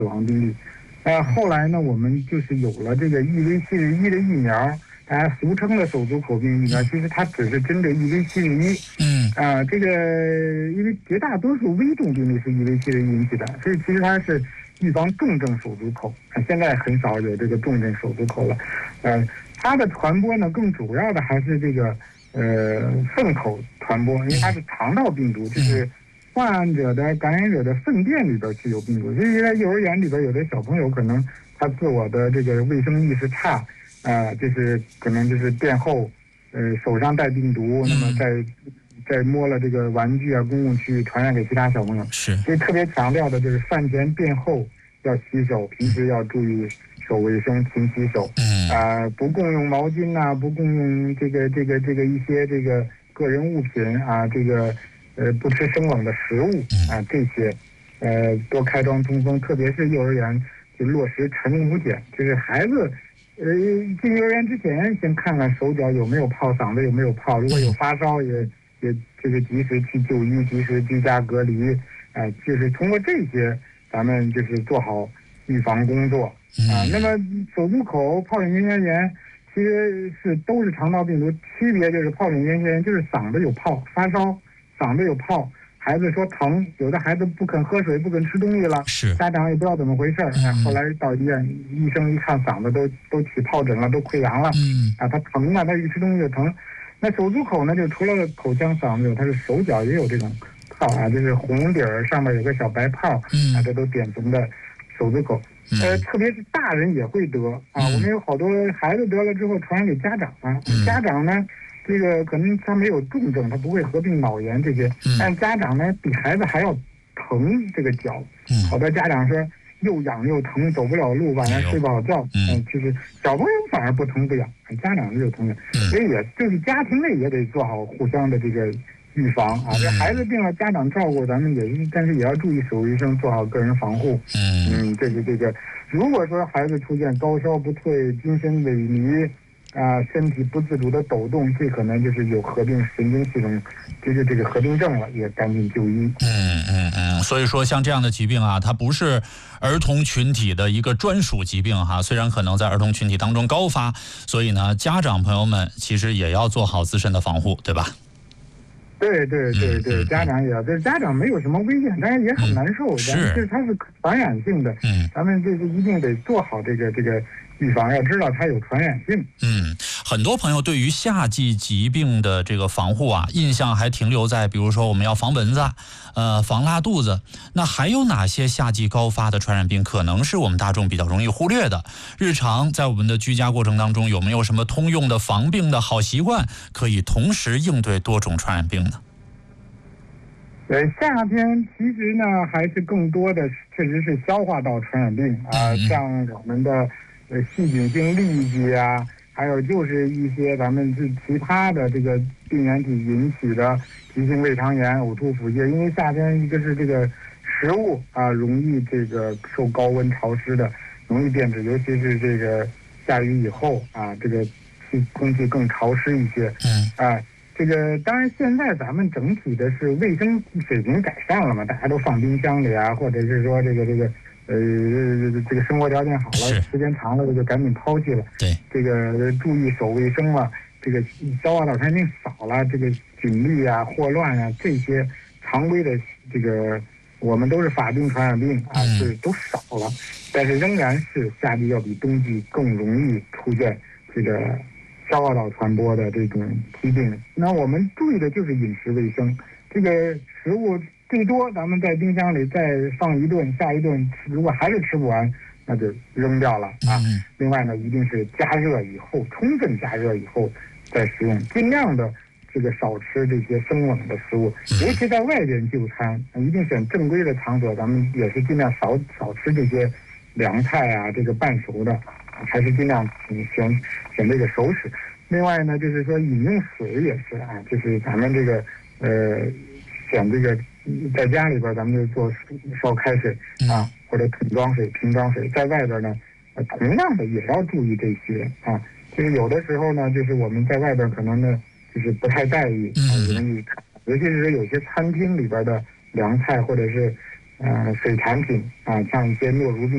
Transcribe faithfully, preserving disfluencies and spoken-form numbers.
死亡病例。呃，后来呢，我们就是有了这个 E V 七十一的疫苗，大家俗称的手足口病疫苗，其实它只是针对 E V 七十一。 嗯， 啊、呃，这个因为绝大多数危重病例是 E V 七十一引起的，所以其实它是预防重症手足口。啊，现在很少有这个重症手足口了。呃，它的传播呢，更主要的还是这个呃粪口传播，因为它是肠道病毒，就是患者的感染者的粪便里边是有病毒。所以在幼儿园里边，有的小朋友可能他自我的这个卫生意识差，啊、呃，就是可能就是便后。呃，手上带病毒，那么在在摸了这个玩具啊、公共区域传染给其他小朋友。 是， 所以特别强调的就是饭前便后要洗手，平时要注意手卫生，勤洗手。 嗯， 啊、呃，不共用毛巾呐、啊，不共用这个这个这个一些这个个人物品啊，这个呃不吃生冷的食物啊，这些呃多开窗通风，特别是幼儿园就落实晨午检，就是孩子。呃，进幼儿园之前，先看看手脚有没有泡，嗓子有没有泡。如果有发烧，也也这个及时去就医，及时居家隔离。哎、呃，就是通过这些，咱们就是做好预防工作啊、呃。那么手足口疱疹咽炎其实是都是肠道病毒，区别就是疱疹咽炎就是嗓子有泡，发烧，嗓子有泡。孩子说疼，有的孩子不肯喝水，不肯吃东西了， 是家长也不知道怎么回事儿、嗯。后来到医院，医生一看嗓子都都起疱疹了，都溃疡了。 嗯，啊， 他疼啊，他一吃东西就疼。那手足口呢，就除了口腔、嗓子有，他是手脚也有这种泡啊，就是红底儿上面有个小白泡， 嗯， 啊，这都典型的手足口。嗯、呃，特别是大人也会得啊、嗯，我们有好多孩子得了之后传染给家长啊，嗯、家长呢。这个可能他没有重症，他不会合并脑炎这些，但家长呢比孩子还要疼这个脚。好多家长说又痒又疼，走不了路，晚上睡不好觉。嗯，就是小朋友反而不疼不痒，家长就疼痒。所以也就是家庭内也得做好互相的这个预防啊。这孩子病了，家长照顾，咱们也但是也要注意手卫生，做好个人防护。嗯，这个这个，如果说孩子出现高烧不退、精神萎靡。啊，身体不自主的抖动，这可能就是有合并神经系统，就是这个合并症了，也赶紧就医。 嗯嗯嗯，所以说像这样的疾病啊，它不是儿童群体的一个专属疾病哈，虽然可能在儿童群体当中高发，所以呢，家长朋友们其实也要做好自身的防护，对吧？ 对对对对，嗯、家长也要，就是家长没有什么危险，但是也很难受， 嗯、 是，就是它是传染性的， 嗯， 咱们就是一定得做好这个这个预防，要知道它有传染性。 嗯，很多朋友对于夏季疾病的这个防护啊，印象还停留在比如说我们要防蚊子，呃，防拉肚子。那还有哪些夏季高发的传染病可能是我们大众比较容易忽略的？日常在我们的居家过程当中，有没有什么通用的防病的好习惯，可以同时应对多种传染病呢？ 呃，夏天其实呢，还是更多的确实是消化道传染病啊、呃，像我们的呃细菌性痢疾啊，还有就是一些咱们是其他的这个病原体引起的急性胃肠炎、呕吐、腹泻。因为夏天一个是这个食物啊容易这个受高温潮湿的，容易变质，尤其是这个下雨以后啊，这个气空气更潮湿一些， 嗯啊。这个当然，现在咱们整体的是卫生水平改善了嘛，大家都放冰箱里啊，或者是说这个这个呃这个生活条件好了，时间长了这个赶紧抛弃了。 对， 这个注意手卫生了，这个消化道传染病少了，这个菌粒啊、霍乱啊这些常规的这个我们都是法定传染病啊，是都少了，但是仍然是夏季要比冬季更容易出现这个消化道传播的这种疾病。那我们注意的就是饮食卫生，这个食物最多咱们在冰箱里再放一顿，下一顿如果还是吃不完，那就扔掉了啊。另外呢，一定是加热以后，充分加热以后再食用，尽量的这个少吃这些生冷的食物，尤其在外边就餐，一定选正规的场所，咱们也是尽量少少吃这些凉菜啊，这个半熟的。还是尽量选选这个熟食。另外呢，就是说饮用水也是啊，就是咱们这个呃选这个在家里边咱们就做烧开水啊，或者桶装水、瓶装水，在外边呢，呃，同样的也要注意这些啊。就是有的时候呢，就是我们在外边可能呢，就是不太在意啊，容易，尤其是有些餐厅里边的凉菜或者是呃水产品啊，像一些诺如病。